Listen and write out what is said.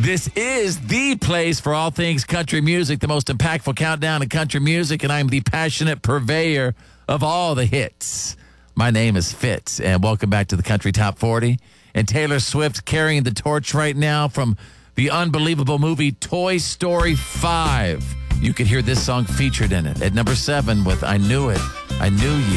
This is the place for all things country music, the most impactful countdown in country music, and I'm the passionate purveyor of all the hits. My name is Fitz, and welcome back to the Country Top 40. And Taylor Swift carrying the torch right now from the unbelievable movie Toy Story 5. You can hear this song featured in it at number 7 with I Knew It, I Knew You.